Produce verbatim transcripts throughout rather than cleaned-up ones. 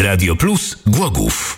Radio Plus Głogów.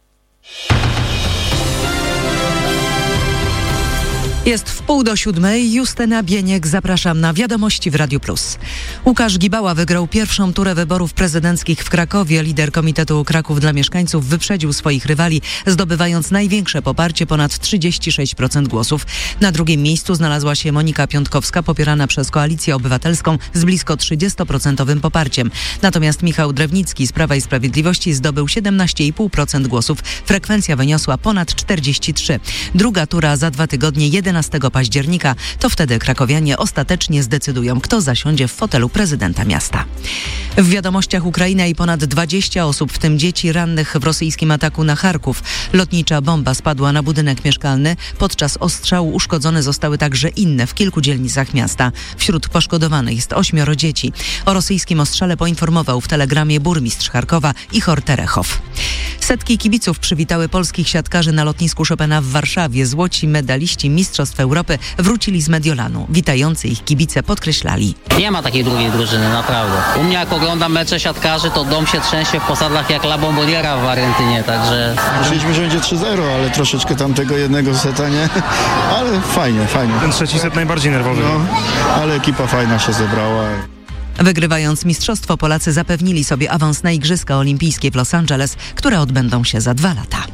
Jest w pół do siódmej. Justyna Bieniek, zapraszam na Wiadomości w Radiu Plus. Łukasz Gibała wygrał pierwszą turę wyborów prezydenckich w Krakowie. Lider Komitetu Kraków dla Mieszkańców wyprzedził swoich rywali, zdobywając największe poparcie, ponad trzydzieści sześć procent głosów. Na drugim miejscu znalazła się Monika Piątkowska, popierana przez Koalicję Obywatelską z blisko trzydziestoprocentowym poparciem. Natomiast Michał Drewnicki z Prawa i Sprawiedliwości zdobył siedemnaście i pół procent głosów. Frekwencja wyniosła ponad czterdzieści trzy. Druga tura za dwa tygodnie, jedenastego października. To wtedy krakowianie ostatecznie zdecydują, kto zasiądzie w fotelu prezydenta miasta. W wiadomościach Ukraina i ponad dwadzieścia osób, w tym dzieci rannych w rosyjskim ataku na Charków. Lotnicza bomba spadła na budynek mieszkalny. Podczas ostrzału uszkodzone zostały także inne w kilku dzielnicach miasta. Wśród poszkodowanych jest ośmioro dzieci. O rosyjskim ostrzale poinformował w telegramie burmistrz Charkowa Ichor Terechow. Setki kibiców przywitały polskich siatkarzy na lotnisku Chopina w Warszawie. Złoci medaliści Mistrzostw Europy wrócili z Mediolanu. Witający ich kibice podkreślali: nie ma takiej drugiej drużyny, naprawdę. U mnie jak oglądam mecze siatkarzy, to dom się trzęsie w posadach jak La Bomboniera w Argentynie, także... Myśleliśmy, że będzie trzy zero, ale troszeczkę tamtego jednego seta nie, ale fajnie, fajnie. Ten trzeci set najbardziej nerwowy. No, ale ekipa fajna się zebrała. Wygrywając mistrzostwo, Polacy zapewnili sobie awans na Igrzyska Olimpijskie w Los Angeles, które odbędą się za dwa lata.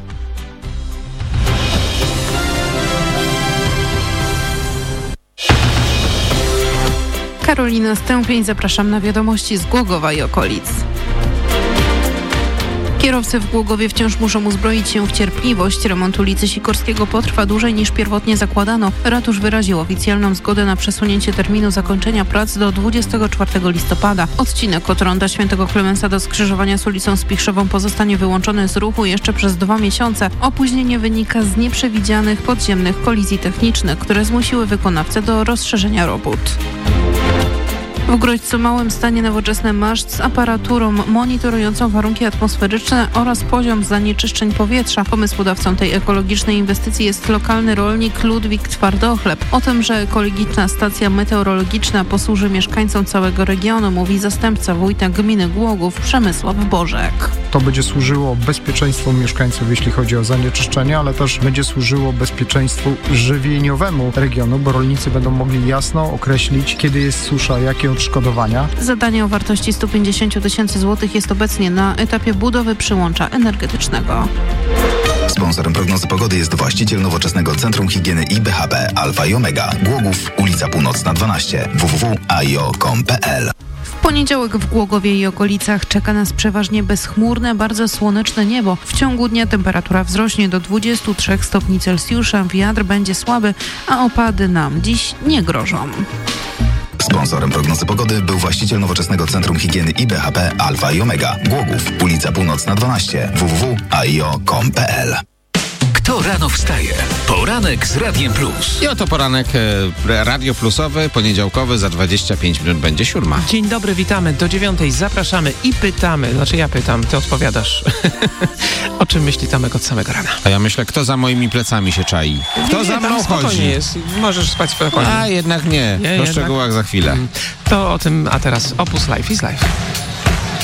Karolina Stępień, zapraszam na Wiadomości z Głogowa i okolic. Kierowcy w Głogowie wciąż muszą uzbroić się w cierpliwość. Remont ulicy Sikorskiego potrwa dłużej niż pierwotnie zakładano. Ratusz wyraził oficjalną zgodę na przesunięcie terminu zakończenia prac do dwudziestego czwartego listopada. Odcinek od ronda Świętego Klemensa do skrzyżowania z ulicą Spichrzową pozostanie wyłączony z ruchu jeszcze przez dwa miesiące. Opóźnienie wynika z nieprzewidzianych podziemnych kolizji technicznych, które zmusiły wykonawcę do rozszerzenia robót. W Grodźcu Małym stanie nowoczesny maszt z aparaturą monitorującą warunki atmosferyczne oraz poziom zanieczyszczeń powietrza. Pomysłodawcą tej ekologicznej inwestycji jest lokalny rolnik Ludwik Twardochleb. O tym, że ekologiczna stacja meteorologiczna posłuży mieszkańcom całego regionu, mówi zastępca wójta gminy Głogów Przemysław Bożek. To będzie służyło bezpieczeństwu mieszkańców, jeśli chodzi o zanieczyszczenie, ale też będzie służyło bezpieczeństwu żywieniowemu regionu, bo rolnicy będą mogli jasno określić, kiedy jest susza, jakie odszkodowania. Zadanie o wartości sto pięćdziesiąt tysięcy złotych jest obecnie na etapie budowy przyłącza energetycznego. Sponsorem prognozy pogody jest właściciel nowoczesnego Centrum Higieny I B H P Alfa i Omega. Głogów, ulica Północna dwanaście, w w w kropka a i o kropka com kropka p l. W poniedziałek w Głogowie i okolicach czeka nas przeważnie bezchmurne, bardzo słoneczne niebo. W ciągu dnia temperatura wzrośnie do dwudziestu trzech stopni Celsjusza, wiatr będzie słaby, a opady nam dziś nie grożą. Sponsorem prognozy pogody był właściciel nowoczesnego Centrum Higieny I B H P Alfa i Omega. Głogów, ulica Północna dwanaście, w w w kropka a i o kropka com kropka p l. Kto rano wstaje? Poranek z Radiem Plus. I oto poranek e, Radio Plusowy, poniedziałkowy, za dwadzieścia pięć minut będzie siódma. Dzień dobry, witamy. Do dziewiątej zapraszamy i pytamy, znaczy ja pytam, ty odpowiadasz. O czym myśli Tomek od samego rana? A ja myślę, kto za moimi plecami się czai? Kto nie, za nie, mną chodzi? Jest. Możesz spać spokojnie. A jednak nie, nie o jednak. szczegółach za chwilę. To o tym, a teraz Opus Life is Life.